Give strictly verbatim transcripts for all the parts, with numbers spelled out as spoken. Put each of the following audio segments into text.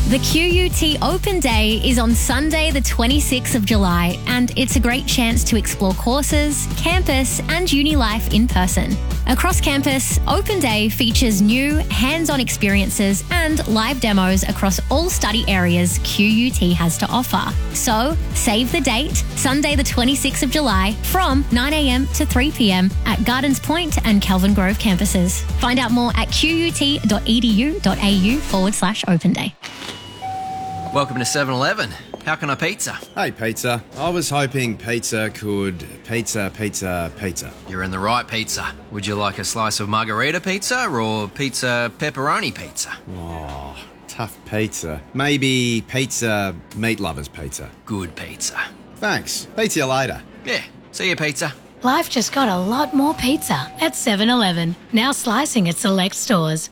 The Q U T Open Day is on Sunday the twenty-sixth of July, and it's a great chance to explore courses, campus and uni life in person. Across campus, Open Day features new hands-on experiences and live demos across all study areas Q U T has to offer. So, save the date, Sunday the twenty-sixth of July from nine a.m. to three p.m. at Gardens Point and Kelvin Grove campuses. Find out more at qut.edu.au forward slash open day. Welcome to seven eleven. How can I pizza? Hey, pizza. I was hoping pizza could... Pizza, pizza, pizza. You're in the right pizza. Would you like a slice of margarita pizza or pizza pepperoni pizza? Oh, tough pizza. Maybe pizza meat lovers pizza. Good pizza. Thanks. Pizza you later. Yeah, see you, pizza. Life just got a lot more pizza at seven eleven. Now slicing at select stores.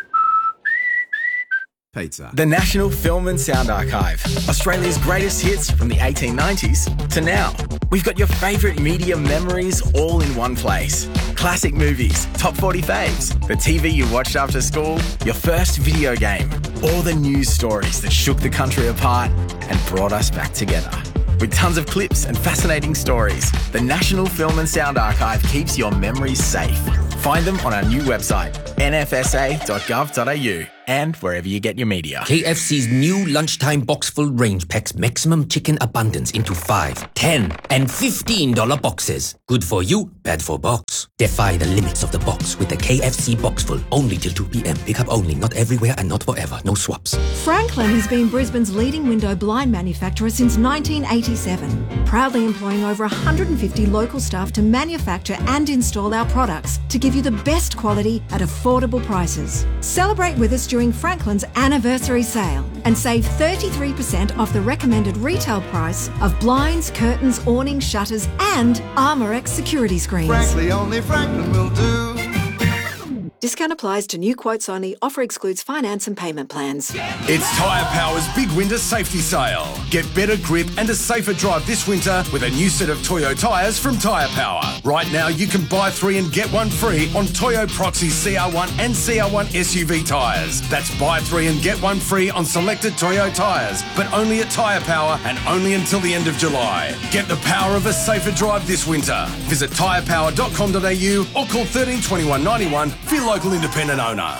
Pizza. The National Film and Sound Archive. Australia's greatest hits from the eighteen nineties to now. We've got your favourite media memories all in one place. Classic movies, top forty faves, the T V you watched after school, your first video game, all the news stories that shook the country apart and brought us back together. With tons of clips and fascinating stories, the National Film and Sound Archive keeps your memories safe. Find them on our new website, n f s a dot gov dot a u, and wherever you get your media. K F C's new lunchtime box full range packs maximum chicken abundance into five, ten, and fifteen dollar boxes. Good for you, bad for box. Defy the limits of the box with the K F C box full. Only till two p.m. Pick up only, not everywhere and not forever. No swaps. Franklin has been Brisbane's leading window blind manufacturer since nineteen eighty-seven, proudly employing over one hundred fifty local staff to manufacture and install our products to give you the best quality at affordable prices. Celebrate with us during Franklin's anniversary sale and save thirty-three percent off the recommended retail price of blinds, curtains, awnings, shutters and Armorex security screens. Frankly, only Franklin will do. Discount applies to new quotes only. Offer excludes finance and payment plans. It's Tyre Power's big winter safety sale. Get better grip and a safer drive this winter with a new set of Toyo tyres from Tyre Power. Right now, you can buy three and get one free on Toyo Proxy C R one and C R one S U V tyres. That's buy three and get one free on selected Toyo tyres, but only at Tyre Power and only until the end of July. Get the power of a safer drive this winter. Visit tyre power dot com dot a u or call thirteen twenty-one ninety-one for your local independent owner.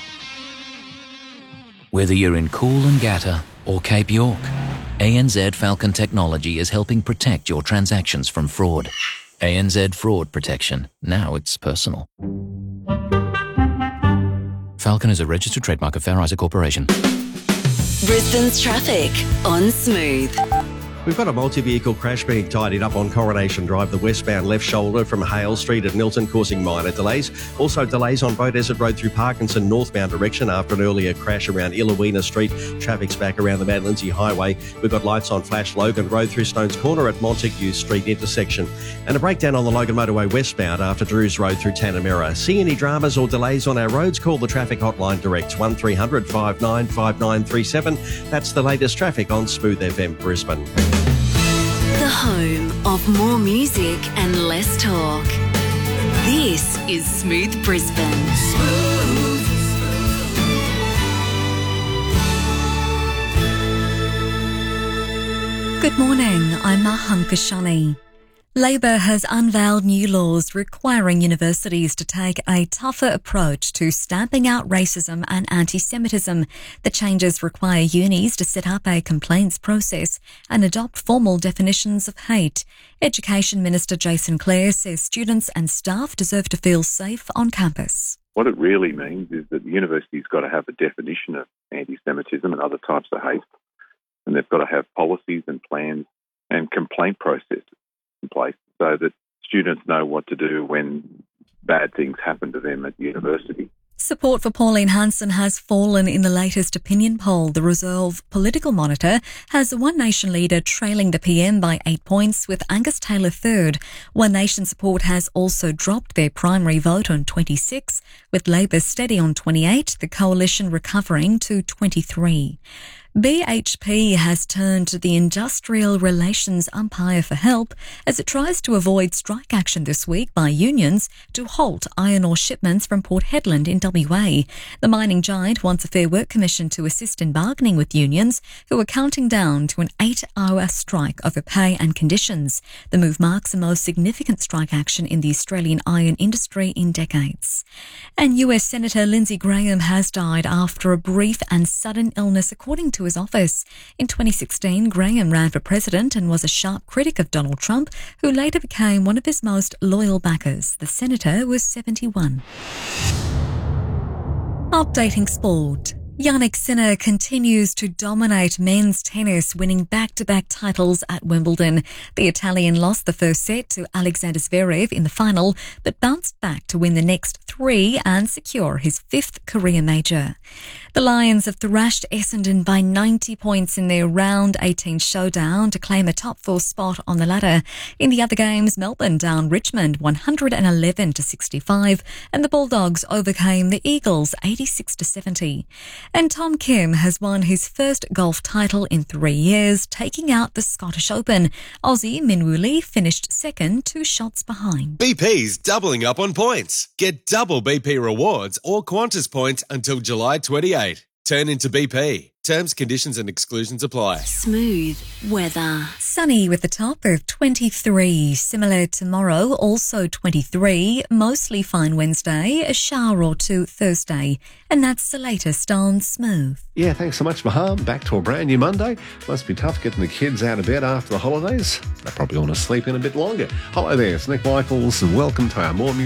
Whether you're in Coolangatta or Cape York, A N Z Falcon Technology is helping protect your transactions from fraud. A N Z Fraud Protection. Now it's personal. Falcon is a registered trademark of Fair Isaac Corporation. Brisbane's traffic on Smooth. We've got a multi-vehicle crash being tidied up on Coronation Drive, the westbound left shoulder from Hale Street at Milton, causing minor delays. Also delays on Beaudesert Road through Parkinson northbound direction after an earlier crash around Illawina Street. Traffic's back around the Mount Lindsay Highway. We've got lights on Flash Logan Road through Stones Corner at Montague Street intersection. And a breakdown on the Logan Motorway westbound after Drews Road through Tanamera. See any dramas or delays on our roads? Call the traffic hotline direct one three hundred five nine five nine three seven. That's the latest traffic on Smooth F M Brisbane. The home of more music and less talk. This is Smooth Brisbane. Smooth. Good morning, I'm Maham Kashani. Labor has unveiled new laws requiring universities to take a tougher approach to stamping out racism and anti-Semitism. The changes require unis to set up a complaints process and adopt formal definitions of hate. Education Minister Jason Clare says students and staff deserve to feel safe on campus. What it really means is that the university's got to have a definition of anti-Semitism and other types of hate, and they've got to have policies and plans and complaint processes in place so that students know what to do when bad things happen to them at the university. Support for Pauline Hanson has fallen in the latest opinion poll. The Resolve Political Monitor has the One Nation leader trailing the P M by eight points, with Angus Taylor third. One Nation support has also dropped their primary vote on twenty-six, with Labor steady on twenty-eight, the Coalition recovering to twenty-three. B H P has turned to the industrial relations umpire for help as it tries to avoid strike action this week by unions to halt iron ore shipments from Port Hedland in W A. The mining giant wants a Fair Work Commission to assist in bargaining with unions who are counting down to an eight-hour strike over pay and conditions. The move marks the most significant strike action in the Australian iron industry in decades. And U S Senator Lindsey Graham has died after a brief and sudden illness, according to his office. In twenty sixteen, Graham ran for president and was a sharp critic of Donald Trump, who later became one of his most loyal backers. The senator was seventy-one. Updating sport. Jannik Sinner continues to dominate men's tennis, winning back-to-back titles at Wimbledon. The Italian lost the first set to Alexander Zverev in the final, but bounced back to win the next three and secure his fifth career major. The Lions have thrashed Essendon by ninety points in their round eighteen showdown to claim a top four spot on the ladder. In the other games, Melbourne downed Richmond one hundred eleven to sixty-five, and the Bulldogs overcame the Eagles eighty-six to seventy. And Tom Kim has won his first golf title in three years, taking out the Scottish Open. Aussie Min Woo Lee finished second, two shots behind. B P's doubling up on points. Get double B P rewards or Qantas points until July twenty-eighth. Turn into B P. Terms, conditions and exclusions apply. Smooth weather. Sunny with a top of twenty-three. Similar tomorrow, also twenty-three. Mostly fine Wednesday, a shower or two Thursday. And that's the latest on Smooth. Yeah, thanks so much, Maham. Back to a brand new Monday. Must be tough getting the kids out of bed after the holidays. They probably want to sleep in a bit longer. Hello there, it's Nick Michaels and welcome to our More Music